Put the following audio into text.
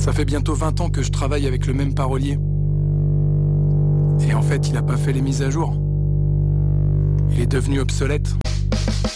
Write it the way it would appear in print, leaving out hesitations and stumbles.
Ça fait bientôt 20 ans que je travaille avec le même parolier. Et en fait, il a pas fait les mises à jour. Il est devenu obsolète.